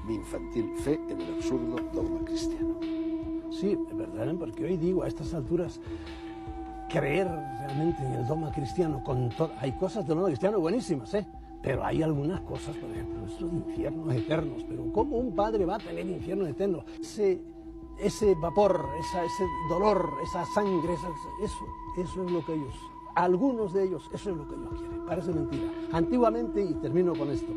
mi infantil fe en el absurdo dogma cristiano. Sí, es verdad, porque hoy digo, a estas alturas, creer realmente en el dogma cristiano, hay cosas del dogma cristiano buenísimas, pero hay algunas cosas, por ejemplo, esos infiernos eternos, pero ¿cómo un padre va a tener infiernos eternos? Ese vapor, ese dolor, esa sangre, eso es lo que ellos, algunos de ellos, eso es lo que ellos quieren. Parece mentira. Antiguamente, y termino con esto,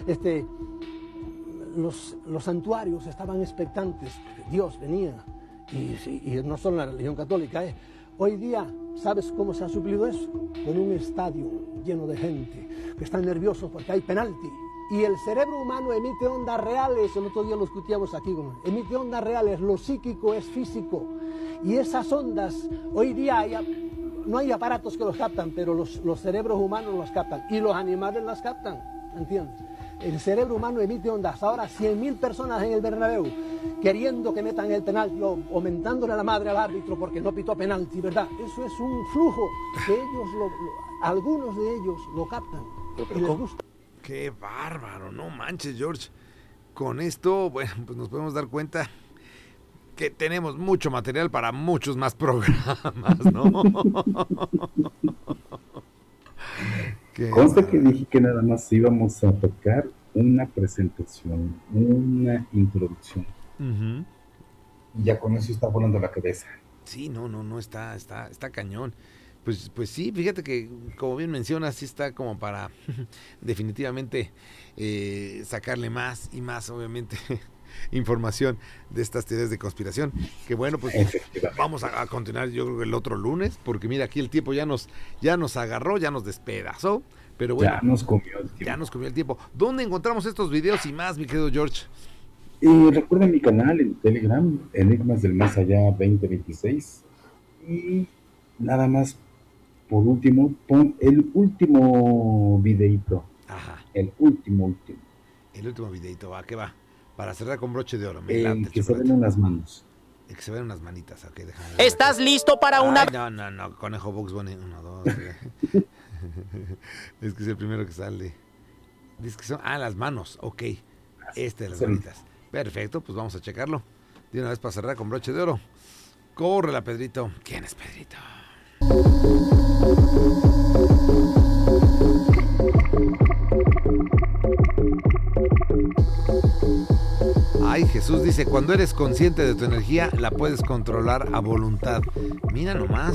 los santuarios estaban expectantes, porque Dios venía, y no solo en la religión católica. Hoy día, ¿sabes cómo se ha suplido eso? Con un estadio lleno de gente que están nerviosos porque hay penalti. Y el cerebro humano emite ondas reales, el otro día lo discutíamos aquí, emite ondas reales, lo psíquico es físico. Y esas ondas, hoy día no hay aparatos que los captan, pero los cerebros humanos los captan. Y los animales las captan, ¿entiendes? El cerebro humano emite ondas. Ahora 100.000 personas en el Bernabéu queriendo que metan el penalti o mentándole a la madre al árbitro porque no pitó penalti, ¿verdad? Eso es un flujo que ellos, algunos de ellos lo captan y les gusta. ¡Qué bárbaro! No manches, George. Con esto, bueno, pues nos podemos dar cuenta que tenemos mucho material para muchos más programas, ¿no? Consta que dije que nada más íbamos a tocar una presentación, una introducción. Uh-huh. Y ya con eso está volando la cabeza. Sí, no, está cañón. Pues sí, fíjate que, como bien mencionas, sí está como para definitivamente sacarle más y más, obviamente, información de estas teorías de conspiración. Que bueno, pues vamos a continuar, yo creo que el otro lunes, porque mira, aquí el tiempo ya nos agarró, ya nos despedazó, pero bueno. Ya nos comió el tiempo. ¿Dónde encontramos estos videos y más, mi querido George? Recuerden mi canal en Telegram, Enigmas del Más Allá 2026. Y nada más, por último, pon el último videito. Ajá. El último. El último videito, ¿va? ¿Qué va? Para cerrar con broche de oro. Que se ven unas manos. El que se ven unas manitas, ok, déjame ver. ¿Estás listo para una...? No, Conejo Bugs Bunny, 1, 2, 3. Es que es el primero que sale. Dice que son, las manos, ok. De las manitas. Perfecto, pues vamos a checarlo. De una vez para cerrar con broche de oro. Córrela, Pedrito. ¿Quién es Pedrito? Ay, Jesús dice, cuando eres consciente de tu energía, la puedes controlar a voluntad. Mira nomás.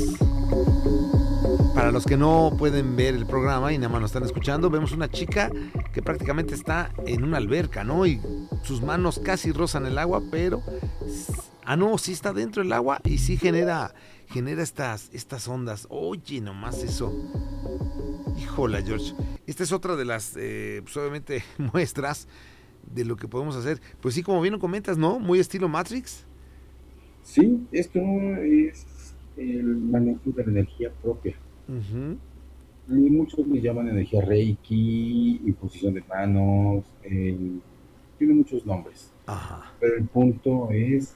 Para los que no pueden ver el programa y nada más nos están escuchando, vemos una chica que prácticamente está en una alberca, ¿no? Y sus manos casi rozan el agua, pero... no, sí está dentro del agua y sí genera estas ondas. Oye, nomás eso. Híjola, George. Esta es otra de las, pues obviamente, muestras de lo que podemos hacer. Pues sí, como bien lo comentas, ¿no? Muy estilo Matrix. Sí, esto es el manejo de la energía propia. Uh-huh. Y muchos le llaman energía Reiki, imposición de manos, tiene muchos nombres. Ajá. Pero el punto es,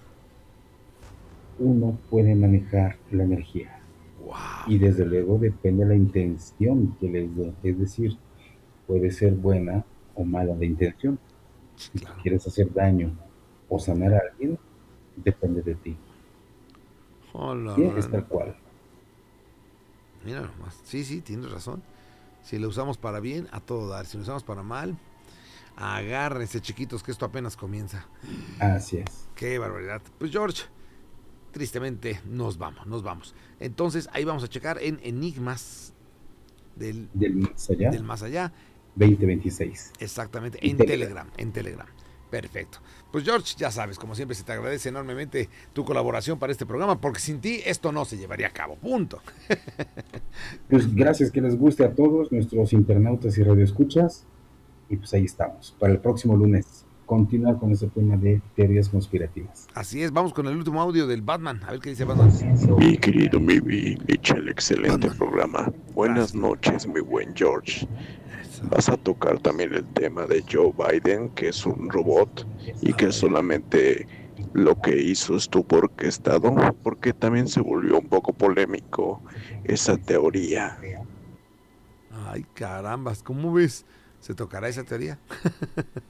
uno puede manejar la energía. Wow. Y desde luego depende de la intención que les dé. Es decir, puede ser buena o mala la intención. Claro. Si quieres hacer daño o sanar a alguien, depende de ti. Hola, sí, es tal cual. Mira nomás. Sí, tienes razón. Si lo usamos para bien, a todo dar. Si lo usamos para mal, agárrense, chiquitos, que esto apenas comienza. Así es. Qué barbaridad. Pues, George, tristemente nos vamos. Entonces, ahí vamos a checar en Enigmas del Más Allá 2026. Exactamente, en Telegram. Perfecto. Pues, George, ya sabes, como siempre, se te agradece enormemente tu colaboración para este programa, porque sin ti esto no se llevaría a cabo. Punto. Pues gracias, que les guste a todos nuestros internautas y radioescuchas. Y pues ahí estamos. Para el próximo lunes, continuar con este tema de teorías conspirativas. Así es, vamos con el último audio del Batman. A ver qué dice Batman. Mi querido Mibi, echa el excelente programa. Buenas noches, mi buen George. Vas a tocar también el tema de Joe Biden, que es un robot y que solamente lo que hizo estuvo orquestado, porque también se volvió un poco polémico esa teoría. Ay, carambas, ¿cómo ves? ¿Se tocará esa teoría?